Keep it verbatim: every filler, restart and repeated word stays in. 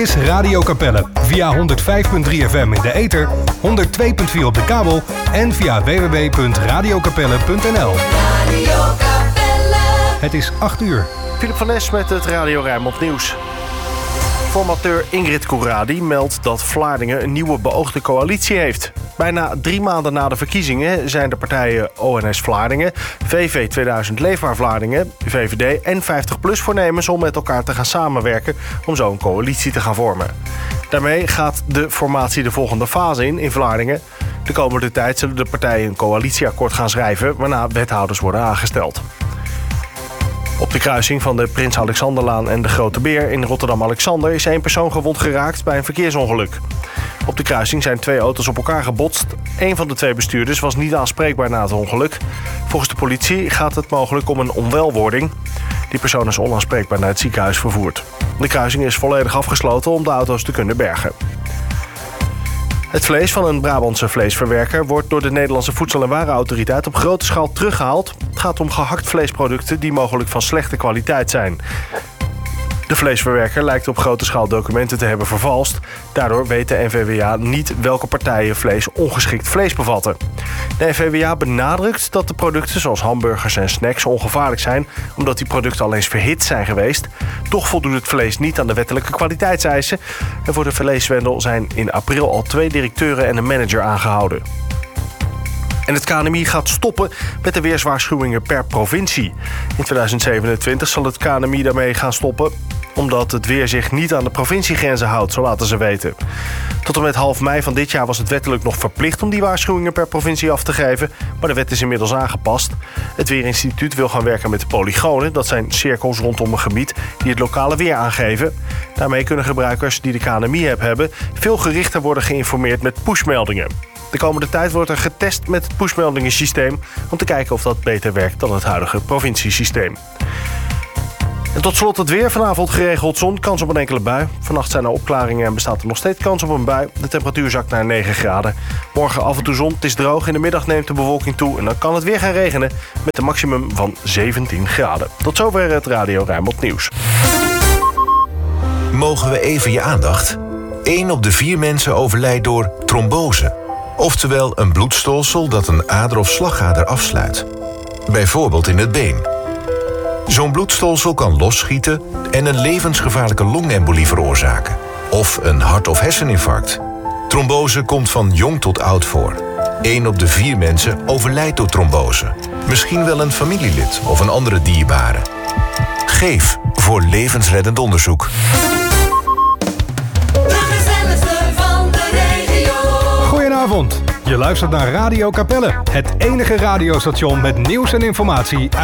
is Radio Capelle. Via honderd vijf komma drie F M in de ether, honderd twee komma vier op de kabel en via w w w punt radio capelle punt n l. Radio Capelle. Het is acht uur. Philip van Nes met het Radio Rijnmond Nieuws. Formateur Ingrid Couradi meldt dat Vlaardingen een nieuwe beoogde coalitie heeft. Bijna drie maanden na de verkiezingen zijn de partijen O N S Vlaardingen, V V tweeduizend Leefbaar Vlaardingen, V V D en vijftig plus voornemens om met elkaar te gaan samenwerken om zo een coalitie te gaan vormen. Daarmee gaat de formatie de volgende fase in in Vlaardingen. De komende tijd zullen de partijen een coalitieakkoord gaan schrijven, waarna wethouders worden aangesteld. Op de kruising van de Prins Alexanderlaan en de Grote Beer in Rotterdam-Alexander is één persoon gewond geraakt bij een verkeersongeluk. Op de kruising zijn twee auto's op elkaar gebotst. Eén van de twee bestuurders was niet aanspreekbaar na het ongeluk. Volgens de politie gaat het mogelijk om een onwelwording. Die persoon is onaanspreekbaar naar het ziekenhuis vervoerd. De kruising is volledig afgesloten om de auto's te kunnen bergen. Het vlees van een Brabantse vleesverwerker wordt door de Nederlandse Voedsel- en Warenautoriteit op grote schaal teruggehaald. Het gaat om gehakt vleesproducten die mogelijk van slechte kwaliteit zijn. De vleesverwerker lijkt op grote schaal documenten te hebben vervalst. Daardoor weet de N V W A niet welke partijen vlees ongeschikt vlees bevatten. De N V W A benadrukt dat de producten zoals hamburgers en snacks ongevaarlijk zijn, omdat die producten al eens verhit zijn geweest. Toch voldoet het vlees niet aan de wettelijke kwaliteitseisen. En voor de vleeswendel zijn in april al twee directeuren en een manager aangehouden. En het K N M I gaat stoppen met de weerswaarschuwingen per provincie. In tweeduizend zevenentwintig zal het K N M I daarmee gaan stoppen, omdat het weer zich niet aan de provinciegrenzen houdt, zo laten ze weten. Tot en met half mei van dit jaar was het wettelijk nog verplicht om die waarschuwingen per provincie af te geven, maar de wet is inmiddels aangepast. Het Weerinstituut wil gaan werken met polygonen, dat zijn cirkels rondom een gebied die het lokale weer aangeven. Daarmee kunnen gebruikers die de K N M I-app hebben veel gerichter worden geïnformeerd met pushmeldingen. De komende tijd wordt er getest met het pushmeldingensysteem om te kijken of dat beter werkt dan het huidige provinciesysteem. En tot slot het weer. Vanavond geregeld zon, kans op een enkele bui. Vannacht zijn er opklaringen en bestaat er nog steeds kans op een bui. De temperatuur zakt naar negen graden. Morgen af en toe zon, het is droog. In de middag neemt de bewolking toe en dan kan het weer gaan regenen met een maximum van zeventien graden. Tot zover het Radio Rijnmond Nieuws. Mogen we even je aandacht? Eén op de vier mensen overlijdt door trombose. Oftewel een bloedstolsel dat een ader of slagader afsluit. Bijvoorbeeld in het been. Zo'n bloedstolsel kan losschieten en een levensgevaarlijke longembolie veroorzaken. Of een hart- of herseninfarct. Trombose komt van jong tot oud voor. Eén op de vier mensen overlijdt door trombose. Misschien wel een familielid of een andere dierbare. Geef voor levensreddend onderzoek. Goedenavond. Je luistert naar Radio Capelle, het enige radiostation met nieuws en informatie uit